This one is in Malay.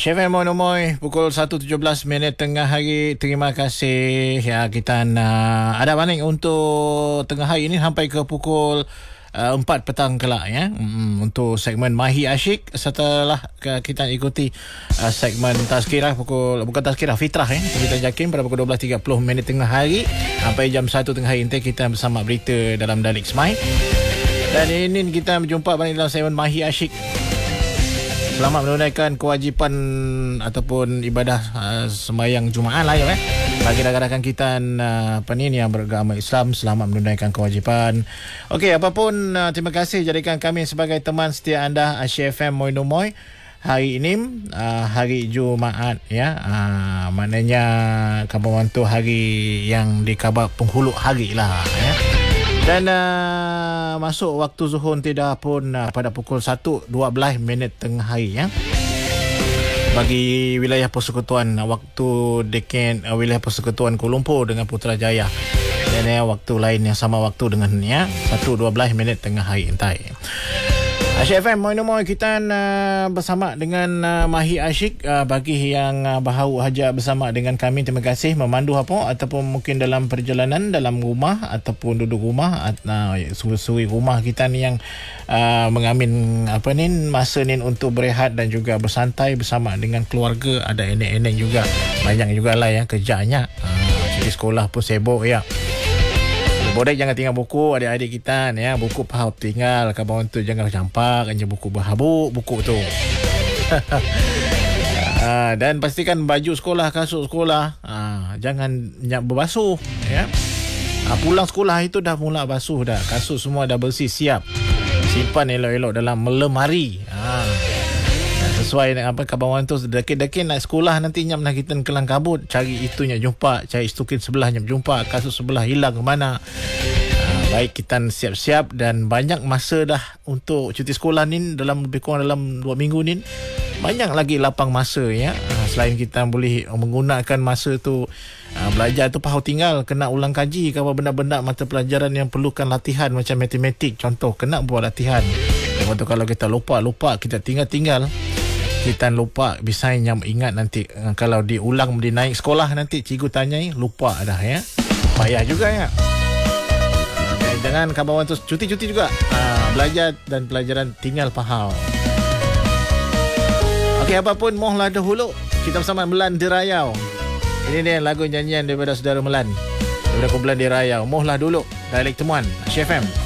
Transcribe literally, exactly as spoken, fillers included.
Chef M Monomoy pukul satu tujuh belas minit tengah hari. Terima kasih ya, kita uh, ada balik untuk tengah hari ini sampai ke pukul uh, empat petang kelak ya. Hmm, untuk segmen Mahi Asyik. Setelah kita ikuti uh, segmen Tazkirah pukul bukan Tazkirah Fitrah ya. Kita yakin pada pukul dua belas tiga puluh minit tengah hari sampai jam satu tengah hari nanti kita bersama berita dalam Dalik Smile. Dan ini kita berjumpa balik dalam segmen Mahi Asyik. Selamat menunaikan kewajipan ataupun ibadah uh, sembahyang Jumaat lah ya. Eh? Bagi rakan-rakan kita uh, apa ni yang beragama Islam, selamat menunaikan kewajipan. Okey, apapun uh, terima kasih jadikan kami sebagai teman setia anda Asyik F M Moinomoy. Hari ini uh, hari Jumaat ya. Uh, maknanya Kampung Wantu hari yang dikhabar penghulu hari lah ya. Dan uh, masuk waktu zuhur tidak pun uh, pada pukul satu dua belas minit tengah hari ya. Bagi wilayah Persekutuan uh, waktu dekat uh, wilayah Persekutuan Kuala Lumpur dengan Putrajaya. Dan uh, waktu lain yang sama waktu dengan ya satu dua belas minit tengah hari entai. Asyik F M Moinomoy kita uh, bersama dengan uh, Mahi Asyik. Uh, bagi yang uh, baharu haja bersama dengan kami, terima kasih memandu apa ataupun mungkin dalam perjalanan dalam rumah ataupun duduk rumah uh, suri-suri rumah kita ni yang uh, mengamin apa ni masa ni untuk berehat dan juga bersantai bersama dengan keluarga. Ada enek-enek juga banyak jugalah yang kerjanya uh, jadi sekolah pun sibuk ya. Bodek jangan tinggal buku adik-adik kita ni ya, buku pahal tinggal kawan tu jangan campak aja buku berhabuk buku tu. ha, dan pastikan baju sekolah, kasut sekolah ha, jangan nyak berbasuh ya. Ha, pulang sekolah itu dah mula basuh dah, kasut semua dah bersih siap. Simpan elok-elok dalam lemari. Ha. Sesuai dengan apa kawan tu dekit-dekit nak sekolah nanti nyam nak kita kelang kabut cari itunya jumpa, cari stukin sebelahnya jumpa, kasut sebelah hilang ke mana. Ha, baik kita siap-siap dan banyak masa dah untuk cuti sekolah ni dalam lebih kurang dalam dua minggu ni. Banyak lagi lapang masa ya. Ha, selain kita boleh menggunakan masa tu ha, belajar tu pahal tinggal, kena ulang kaji kalau benda-benda mata pelajaran yang perlukan latihan macam matematik contoh kena buat latihan. Contoh kalau kita lupa-lupa kita tinggal-tinggal kita lupa bisa nyam ingat nanti uh, kalau diulang di naik sekolah nanti cikgu tanyai lupa dah ya. Payah juga ya. Okay, jangan kawan tu cuti-cuti juga. Uh, belajar dan pelajaran tinggal faham. Okey, apapun mohlah dahulu kita bersama Melan di Rayau. Ini dia lagu nyanyian daripada saudara Melan. Daripada kumpulan di Rayau. Mohlah dulu. Dialek Temuan Asyik F M.